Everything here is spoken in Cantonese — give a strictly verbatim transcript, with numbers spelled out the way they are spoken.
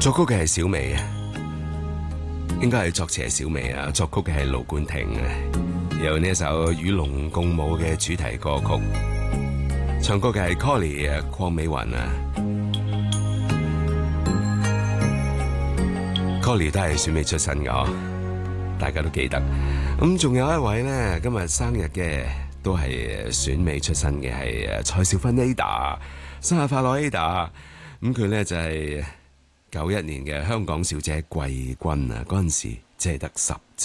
作曲嘅係小美啊，應該係作詞係小美啊，作曲嘅係盧冠廷啊，有呢一首《與龍共舞》嘅主題歌曲，唱歌嘅係 Colly 啊，鄺美雲啊 ，Colly 都係選美出身㗎，大家都記得。咁仲有一位呢，今日生日嘅都係選美出身嘅係蔡少芬 Ada， 生日快樂 Ada。咁佢呢就係九一年嘅香港小姐季軍啊，嗰陣時只係得十。